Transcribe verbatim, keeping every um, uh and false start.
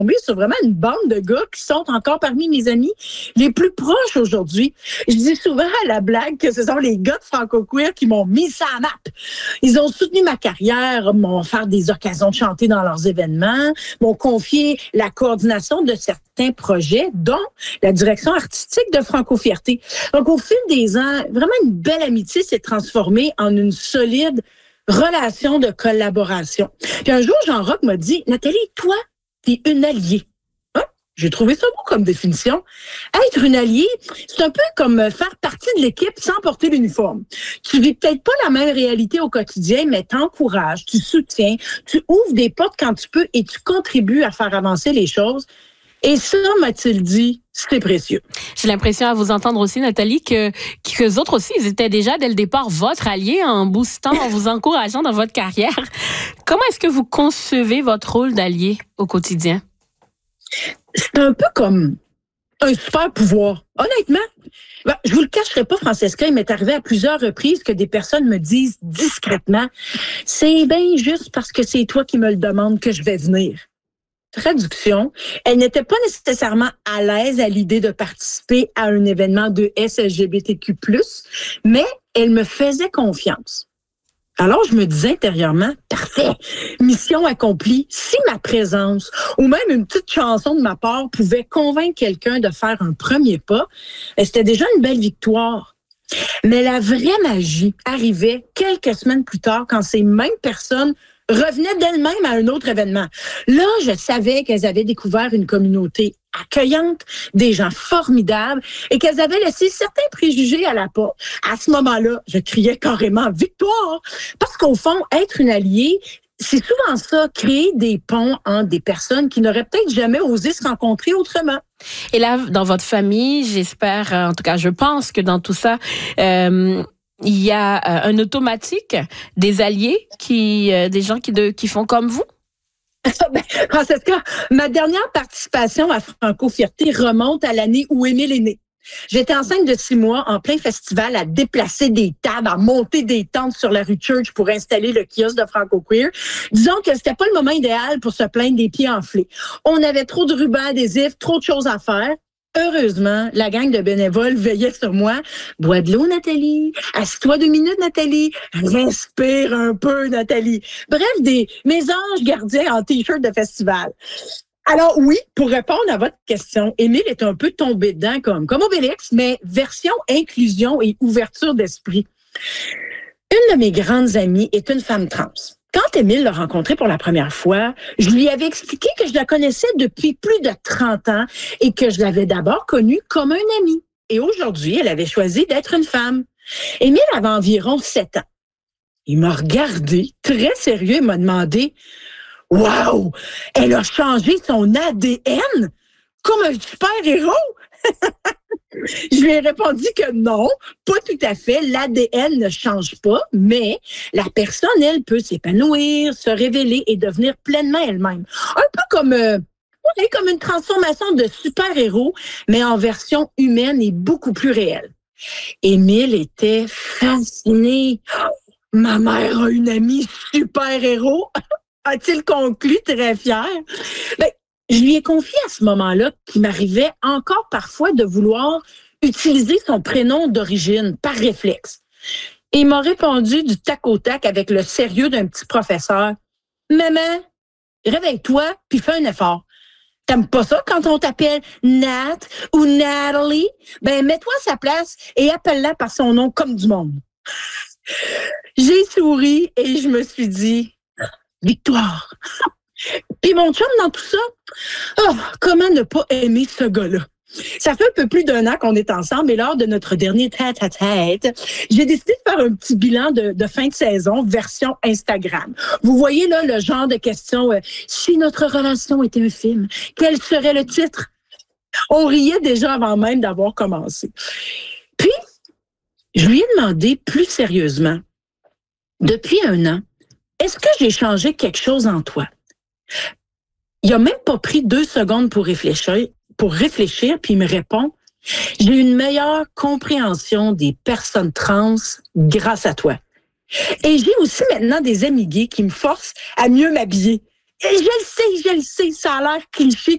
tombée sur vraiment une bande de gars qui sont encore parmi mes amis les plus proches aujourd'hui. Je dis souvent à la blague que ce sont les gars de Franco-Queer qui m'ont mis ça à la map. Ils ont soutenu ma carrière, m'ont offert des occasions de chanter dans leurs événements, m'ont confié la coordination de certains projets, dont la direction artistique de Franco-Fierté. Donc, au fil des ans, vraiment une belle amitié s'est transformée en une solide relation de collaboration. Puis un jour, Jean-Roch m'a dit, Nathalie, toi, t'es une alliée. Hein? J'ai trouvé ça beau comme définition. Être une alliée, c'est un peu comme faire partie de l'équipe sans porter l'uniforme. Tu vis peut-être pas la même réalité au quotidien, mais t'encourages, tu soutiens, tu ouvres des portes quand tu peux et tu contribues à faire avancer les choses. Et ça, m'a-t-il dit, c'est précieux. J'ai l'impression à vous entendre aussi, Nathalie, que qu'eux autres aussi, ils étaient déjà dès le départ votre allié en boostant, en vous encourageant dans votre carrière. Comment est-ce que vous concevez votre rôle d'allié au quotidien? C'est un peu comme un super pouvoir. Honnêtement, ben, je vous le cacherai pas, Francesca, il m'est arrivé à plusieurs reprises que des personnes me disent discrètement, c'est bien juste parce que c'est toi qui me le demandes que je vais venir. Traduction, elle n'était pas nécessairement à l'aise à l'idée de participer à un événement de S L G B T Q plus, mais elle me faisait confiance. Alors, je me disais intérieurement, parfait, mission accomplie. Si ma présence ou même une petite chanson de ma part pouvait convaincre quelqu'un de faire un premier pas, c'était déjà une belle victoire. Mais la vraie magie arrivait quelques semaines plus tard quand ces mêmes personnes revenaient d'elles-mêmes à un autre événement. Là, je savais qu'elles avaient découvert une communauté accueillante, des gens formidables et qu'elles avaient laissé certains préjugés à la porte. À ce moment-là, je criais carrément victoire parce qu'au fond, être une alliée, c'est souvent ça, créer des ponts entre des personnes qui n'auraient peut-être jamais osé se rencontrer autrement. Et là, dans votre famille, j'espère, en tout cas, je pense que dans tout ça, euh, il y a euh, un automatique des alliés, qui, euh, des gens qui, de, qui font comme vous? Ben, Francesca, ma dernière participation à Franco-Fierté remonte à l'année où Émile est né. J'étais enceinte de six mois, en plein festival, à déplacer des tables, à monter des tentes sur la rue Church pour installer le kiosque de Franco-Queer. Disons que c'était pas le moment idéal pour se plaindre des pieds enflés. On avait trop de rubans adhésifs, trop de choses à faire. Heureusement, la gang de bénévoles veillait sur moi. Bois de l'eau, Nathalie. Assis-toi deux minutes, Nathalie. Respire un peu, Nathalie. Bref, des mes anges gardiens en t-shirt de festival. Alors oui, pour répondre à votre question, Émile est un peu tombé dedans comme, comme Obélix, mais version inclusion et ouverture d'esprit. Une de mes grandes amies est une femme trans. Quand Émile l'a rencontrée pour la première fois, je lui avais expliqué que je la connaissais depuis plus de trente ans et que je l'avais d'abord connue comme un ami. Et aujourd'hui, elle avait choisi d'être une femme. Émile avait environ sept ans. Il m'a regardé très sérieux et m'a demandé « Wow! Elle a changé son A D N comme un super-héros! » Je lui ai répondu que non, pas tout à fait. L'A D N ne change pas, mais la personne, elle, peut s'épanouir, se révéler et devenir pleinement elle-même. Un peu comme, euh, ouais, comme une transformation de super-héros, mais en version humaine et beaucoup plus réelle. Émile était fasciné. Oh, ma mère a une amie super-héros, a-t-il conclu très fier. Ben, je lui ai confié à ce moment-là qu'il m'arrivait encore parfois de vouloir utiliser son prénom d'origine par réflexe. Et il m'a répondu du tac au tac avec le sérieux d'un petit professeur. « Maman, réveille-toi puis fais un effort. T'aimes pas ça quand on t'appelle Nat ou Natalie? Ben, mets-toi à sa place et appelle-la par son nom comme du monde. » J'ai souri et je me suis dit « Victoire! » Puis mon chum dans tout ça, oh, comment ne pas aimer ce gars-là? Ça fait un peu plus d'un an qu'on est ensemble et lors de notre dernier tête-à-tête, j'ai décidé de faire un petit bilan de, de fin de saison version Instagram. Vous voyez là le genre de questions, euh, si notre relation était un film, quel serait le titre? On riait déjà avant même d'avoir commencé. Puis, je lui ai demandé plus sérieusement, depuis un an, est-ce que j'ai changé quelque chose en toi? Il a même pas pris deux secondes pour réfléchir, pour réfléchir, puis il me répond, j'ai une meilleure compréhension des personnes trans grâce à toi. Et j'ai aussi maintenant des amis gays qui me forcent à mieux m'habiller. Et je le sais, je le sais, ça a l'air cliché